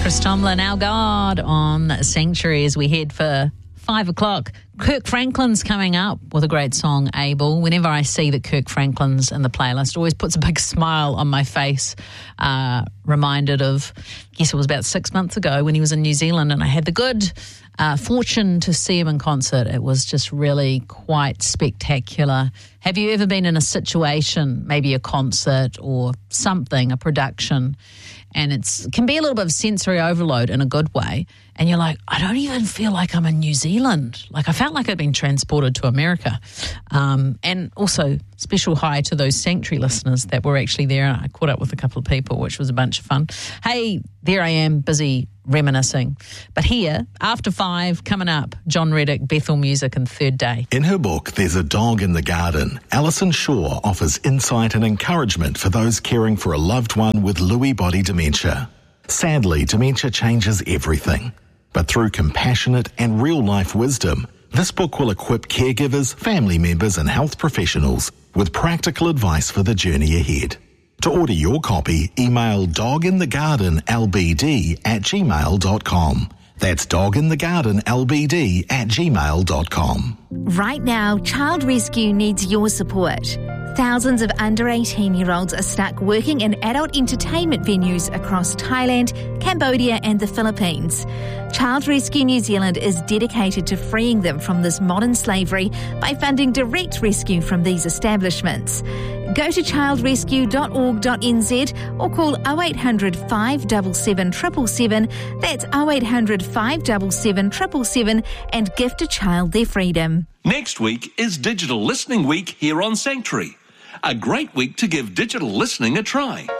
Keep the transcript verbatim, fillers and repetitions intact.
Chris Tomlin, our God, on Sanctuary as we head for five o'clock. Kirk Franklin's coming up with a great song, Abel. Whenever I see that Kirk Franklin's in the playlist, it always puts a big smile on my face. Uh, reminded of, I guess it was about six months ago when he was in New Zealand and I had the good uh, fortune to see him in concert. It was just really quite spectacular. Have you ever been in a situation, maybe a concert or something, a production, and it's, it can be a little bit of sensory overload in a good way, and you're like, I don't even feel like I'm in New Zealand. Like, I felt like I'd been transported to America. Um, and also, special hi to those Sanctuary listeners that were actually there. I caught up with a couple of people, which was a bunch of fun. Hey, there I am, busy reminiscing. But here, after five, coming up, John Reddick, Bethel Music and Third Day. In her book, There's a Dog in the Garden, Alison Shaw offers insight and encouragement for those caring for a loved one with Lewy body dementia. Sadly, dementia changes everything. But through compassionate and real-life wisdom, this book will equip caregivers, family members and health professionals with practical advice for the journey ahead. To order your copy, email doginthegardenlbd at gmail dot com. That's doginthegardenlbd at gmail dot com. Right now, Child Rescue needs your support. Thousands of under eighteen-year-olds are stuck working in adult entertainment venues across Thailand, Cambodia and the Philippines. Child Rescue New Zealand is dedicated to freeing them from this modern slavery by funding direct rescue from these establishments. Go to child rescue dot org dot n z or call oh eight hundred, five seven seven, seven seven seven. That's oh eight hundred, five seven seven, seven seven seven and gift a child their freedom. Next week is Digital Listening Week here on Sanctuary. A great week to give digital listening a try.